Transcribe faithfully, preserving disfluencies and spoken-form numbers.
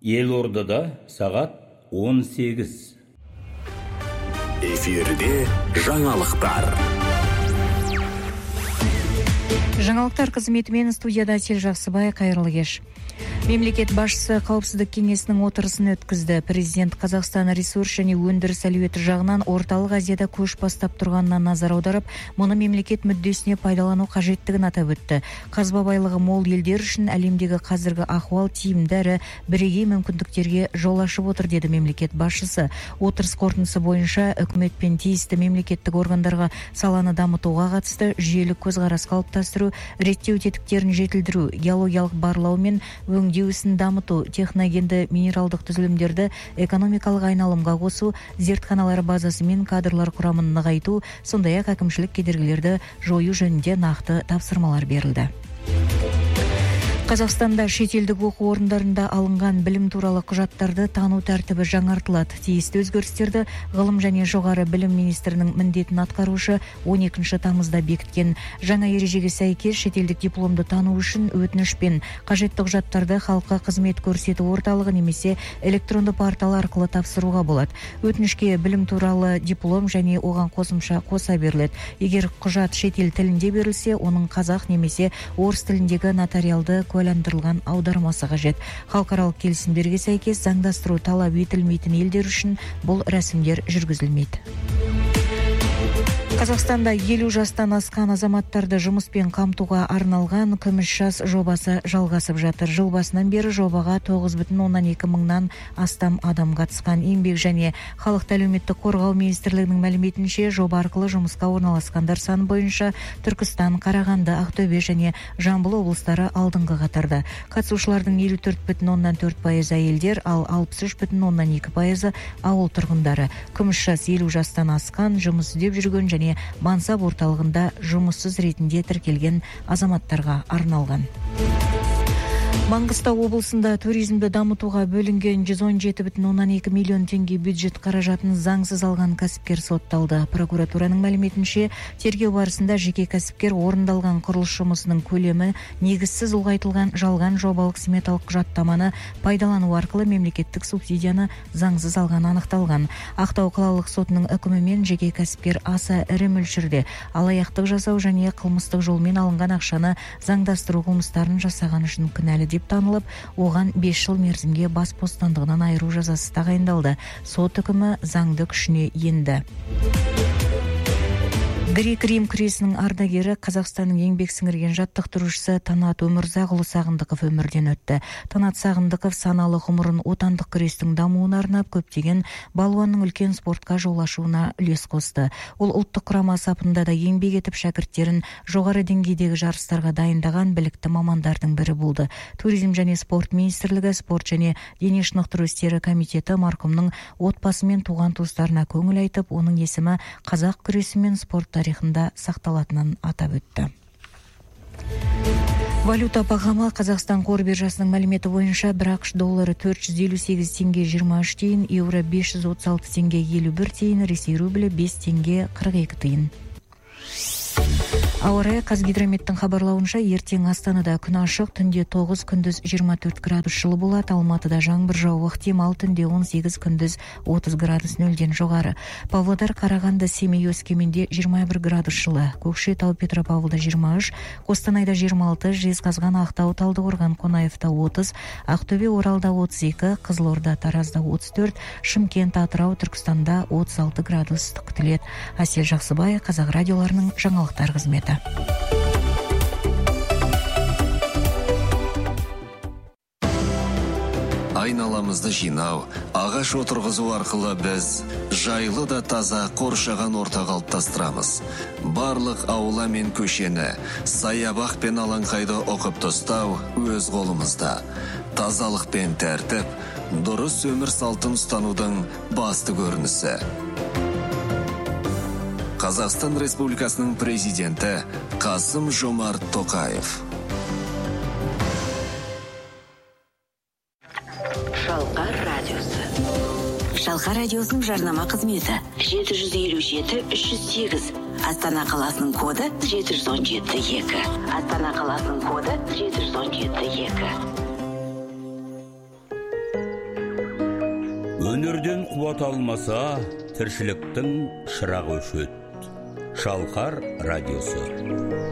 Елордада сағат он сегіз. Эфирде жаңалықтар. Жаңалықтар қызметімен студияда Әсел Жақсыбай, қайырлы кеш. Мемлекет басшысы қауіпсіздік кеңесінің отырысын өткізді. Президент Қазақстан ресурс және өндіріс әлеуеті жағынан орталық Азияда көш бастап тұрғанына назар аударып, мұны мемлекет мүддесіне пайдалану қажеттігін атап өтті. Қазба байлығы мол елдер үшін әлемдегі қазіргі ахуал тиімді әрі бірегей мүмкіндіктерге жол ашып отыр, деді мемлекет басшысы. Отырыс қорытындысы бойынша үкімет пен тиісті мемлекеттік органдарға саланы дамытуға қатысты жүйелі көзқарас қалыптастыру, реттеу тетіктерін жетілдіру, геологиялық барлау мен өңдеу ісін дамыту, техногенді минералдық түзілімдерді экономикалық айналымға қосу, зертханалар базасы мен кадрлар құрамын нығайту, сондай-ақ әкімшілік кедергілерді жою жөнінде нақты тапсырмалар берілді. Қазақстанда шетелдік оқу орындарында алынған білім туралы құжаттарды тану тәртібі жаңартылады. Тиісті өзгерістерді ғылым және жоғары білім министрінің міндетін атқарушы он екінші тамызда бекіткен. Жаңа ережеге сәйкес шетелдік дипломды тану үшін өтініш пен қажетті құжаттарды халыққа қызмет көрсету орталығы немесе электронды портал арқылы тапсыруға болады. Өтінішке білім туралы диплом және оған қосымша қоса беріледі. Егер құжат шетел тілінде берілсе, оның қазақ немесе орыс тіліндегі нотариалды куәландырылған аудармасы қажет. Халықаралық келісімдерге сәйкес заңдастыру талап етілмейтін елдер үшін бұл рәсімдер жүргізілмейді. Қазақстанда елу жастан асқан азаматтарды жұмыспен қамтуға арналған күміс жас жобасы жалғасып жатыр. Жыл басынан бері жобаға тоғыз бүтін оннан екі мыңнан астам адам қатысқан. Еңбек және халықты әлеуметтік қорғау министрлігінің мәліметінше, жоба арқылы жұмысқа орналасқандар саны бойынша Түркістан, Қарағанды, Ақтөбе және Жамбыл облыстары алдыңғы қатарда. Қатысушылардың елу төрт бүтін оннан төрт пайызы әйелдер, ал алпыс үш бүтін оннан екі пайызы ауыл тұрғындары. Күміс жас елу жастан асқан, жұмыс іздеп жүрген және мансап орталығында жұмыссыз ретінде тіркелген азаматтарға арналған. Маңғыстау облысында туризмді дамытуға бөлінген жүз он жеті бүтін оннан екі миллион теңге бюджет қаражатын заңсыз алған кәсіпкер сотталды. Прокуратураның мәліметінше, тергеу барысында жеке кәсіпкер орындалған құрылыс жұмысының көлемі негізсіз ұлғайтылған жалған жобалық сметалық құжаттаманы пайдалану арқылы мемлекеттік субсидияны заңсыз алған анықталған. Ақтау қалалық сотының үкімімен жеке кәсіпкер аса ірі мөлшерде алаяқтық жасау және қылмыстық жолмен алынған ақшаны заңдастыру қылмыстарын жасаған үшін кінәлі деп танылып, оған бес жыл мерзімге бас бостандығынан айыру жазасы тағайындалды. Сот үкімі заңды күшіне енді. Грек-Рим күресінің ардагері Қазақстанның еңбек сіңірген жаттықтырушысы Танат Өмірзақұлы Сағындықов өмірден өтті. Танат Сағындықов саналы ғұмырын отандық күрестің дамуына арнап, көптеген балуанның үлкен спортқа жол ашуына үлес қосты. Ол ұлттық құрама сапында да еңбек етіп, шәкірттерін жоғары деңгейдегі жарыстарға дайындаған білікті мамандардың бірі болды. Туризм және спорт министрлігі, спорт және дене шынықтыру істері комитеті марқұмның отбасы мен туған туыстарына көңіл айтып, оның есімі қазақ күресі мен спорт тарихында сақталатынын атап өтті. Валюта бағамы Қазақстан қор биржасының мәліметі бойынша бір ақш доллары төрт жүз елу сегіз теңге жиырма үш тиын, еуро бес жүз отыз алты теңге елу бір тиын, Ресей рублі бес теңге қырық екі тиын. Ауа райы. Қазгидрометтің хабарлауынша, ертең Астанада күн ашық, түнде тоғыз, күндіз жиырма төрт градус жылы болады. Алматыда жаңбыр жауы ықтимал, түнде он сегіз, күндіз отыз градус нөлден жоғары. Павлодар, Қарағанды, Семей, Өскеменде жиырма бір градус жылы. Көкшетау, Петропавлда жиырма үш, Қостанайда жиырма алты, Жезқазған, Ақтау, Талдықорған, Қонаевта отыз, Ақтөбе, Оралда отыз екі, Қызылорда, Таразда отыз төрт, Шымкент, Атырау, Түркістанда отыз алты градус күтіледі. Әсел Жақсыбай, Қазақ радиоларының жаңалықтар қызметі. Айналамызды жинау, ағаш отырғызу арқылы біз жайлы да таза қоршаған орта қалыптастырамыз. Барлық аула мен көшені, саябақ пен алаңқайды оқып тастау өз қолымызда. Тазалық пен тәртіп, дұрыс өмір салтын ұстанудың басты көрінісі. Қазақстан Республикасының президенті Қасым-Жомарт Тоқаев. Шалқар радиосы. Шалқар радиосының жарнама қызметі жеті жүз елу жеті үш жүз сегіз. Астана қаласының коды жеті жүз он жеті екі. Астана қаласының коды жеті жүз он жеті екі. Өнерден қуат алмаса, тіршіліктің шырағы өшеді. Шалқар радиосы.